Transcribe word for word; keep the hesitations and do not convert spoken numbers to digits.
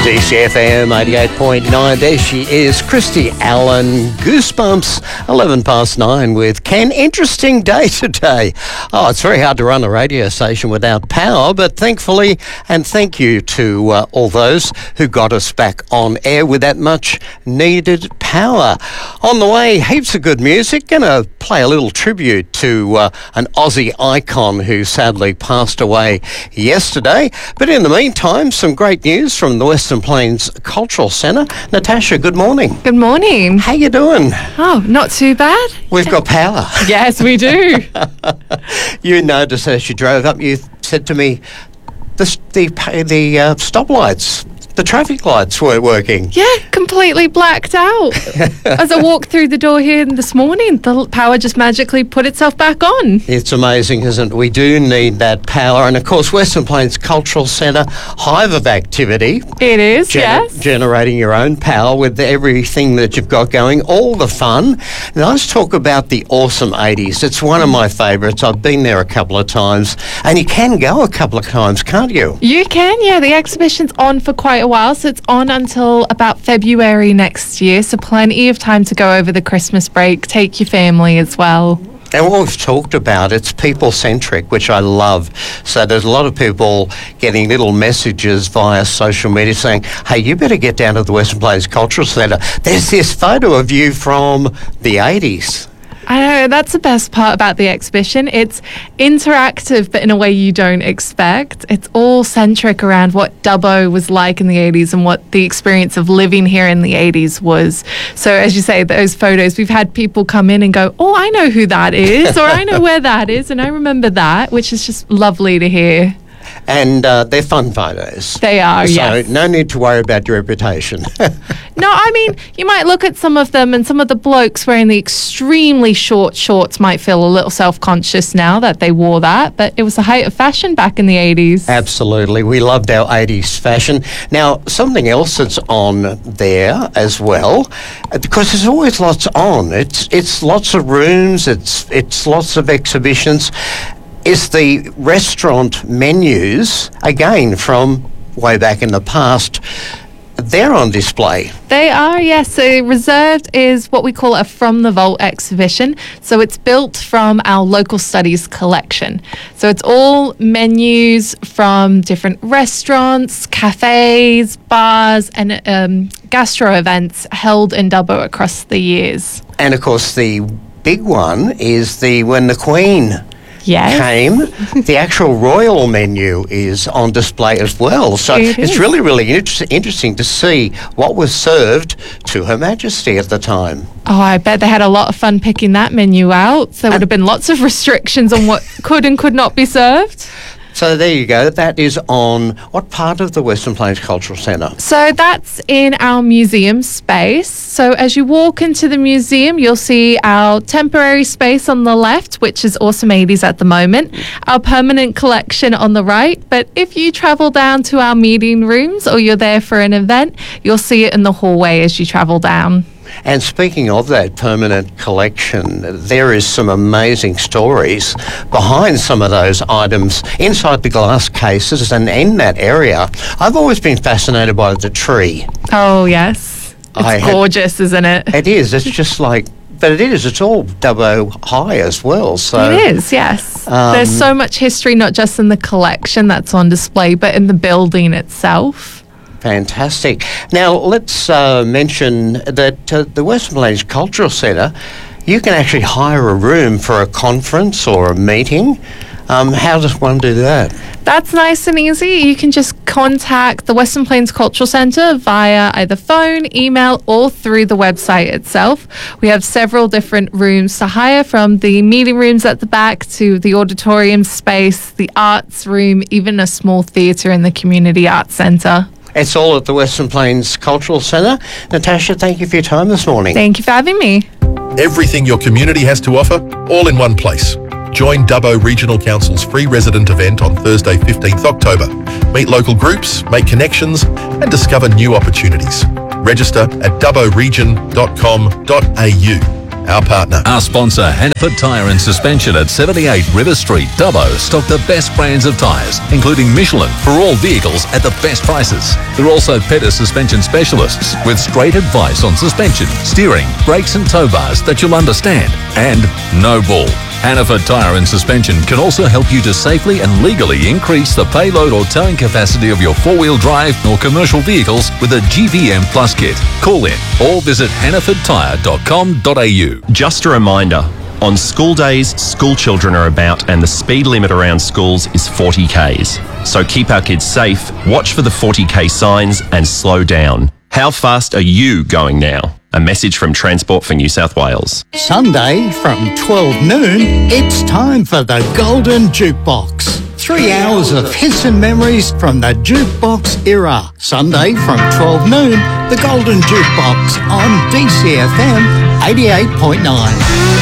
D C F M eighty-eight point nine. There she is, Christy Allen. Goosebumps, eleven past nine with Ken. Interesting day today. Oh, it's very hard to run a radio station without power, but thankfully, and thank you to uh, all those who got us back on air with that much needed power. On the way, heaps of good music. Going to play a little tribute to uh, an Aussie icon who sadly passed away yesterday. But in the meantime, some great news from the Western Plains Cultural Centre. Natasha, good morning. Good morning. How you doing? Oh, not too bad. We've got power. Yes, we do. You noticed as you drove up, you said to me, the the, the uh, stoplights, the traffic lights weren't working. Yeah, completely blacked out. As I walked through the door here this morning, the power just magically put itself back on. It's amazing, isn't it? We do need that power. And, of course, Western Plains Cultural Centre, hive of activity. It is, Gen- yes. Generating your own power with everything that you've got going, all the fun. Now, let's talk about the awesome eighties. It's one of my favourites. I've been there a couple of times. And you can go a couple of times, can't you? You can, yeah. The exhibition's on for quite a while, so it's on until about February next year, so plenty of time to go over the Christmas break. Take your family as well. And what we've talked about, it's people-centric, which I love. So there's a lot of people getting little messages via social media saying, hey, you better get down to the Western Plains Cultural Centre. There's this photo of you from the eighties. I know, that's the best part about the exhibition. It's interactive, but in a way you don't expect. It's all centric around what Dubbo was like in the eighties and what the experience of living here in the eighties was. So as you say, those photos, we've had people come in and go, oh, I know who that is, or I know where that is, and I remember that, which is just lovely to hear. And uh, they're fun photos. They are, so yes. So no need to worry about your reputation. No, I mean, you might look at some of them and some of the blokes wearing the extremely short shorts might feel a little self-conscious now that they wore that, but it was the height of fashion back in the eighties. Absolutely. We loved our eighties fashion. Now, something else that's on there as well, because there's always lots on. It's it's lots of rooms, it's it's lots of exhibitions. Is the restaurant menus, again, from way back in the past, they're on display. They are, yes. So Reserved is what we call a From the Vault exhibition. So it's built from our local studies collection. So it's all menus from different restaurants, cafes, bars, and um, gastro events held in Dubbo across the years. And, of course, the big one is the when the Queen... Yes. came, the actual royal menu is on display as well. So it it's is. really, really inter- interesting to see what was served to Her Majesty at the time. Oh, I bet they had a lot of fun picking that menu out. There would have been lots of restrictions on what could and could not be served. So there you go. That is on what part of the Western Plains Cultural Centre? So that's in our museum space. So as you walk into the museum, you'll see our temporary space on the left, which is Awesome eighties at the moment, our permanent collection on the right. But if you travel down to our meeting rooms or you're there for an event, you'll see it in the hallway as you travel down. And speaking of that permanent collection, there is some amazing stories behind some of those items inside the glass cases and in that area. I've always been fascinated by the tree. Oh, yes. It's I had- gorgeous, isn't it? It is. It's just like... But it is. It's all Dubbo high as well. So It is, yes. Um, There's so much history, not just in the collection that's on display, but in the building itself. Fantastic. Now, let's uh, mention that uh, the Western Plains Cultural Centre, you can actually hire a room for a conference or a meeting. Um, how does one do that? That's nice and easy. You can just contact the Western Plains Cultural Centre via either phone, email, or through the website itself. We have several different rooms to hire, from the meeting rooms at the back to the auditorium space, the arts room, even a small theatre in the Community Arts Centre. It's all at the Western Plains Cultural Centre. Natasha, thank you for your time this morning. Thank you for having me. Everything your community has to offer, all in one place. Join Dubbo Regional Council's free resident event on Thursday, fifteenth October. Meet local groups, make connections, and discover new opportunities. Register at dubbo region dot com dot a u. our partner. Our sponsor, Hannaford Tyre and Suspension at seventy-eight River Street, Dubbo, stock the best brands of tyres, including Michelin, for all vehicles at the best prices. They're also Petter suspension specialists with straight advice on suspension, steering, brakes and tow bars that you'll understand. And no bull. Hannaford Tyre and Suspension can also help you to safely and legally increase the payload or towing capacity of your four-wheel drive or commercial vehicles with a G V M Plus kit. Call in or visit hannaford tyre dot com dot a u. Just a reminder, on school days, school children are about and the speed limit around schools is forty kays. So keep our kids safe, watch for the forty k signs and slow down. How fast are you going now? A message from Transport for New South Wales. Sunday from twelve noon, it's time for the Golden Jukebox. Three hours of hits and memories from the jukebox era. Sunday from twelve noon, the Golden Jukebox on D C F M eighty-eight point nine.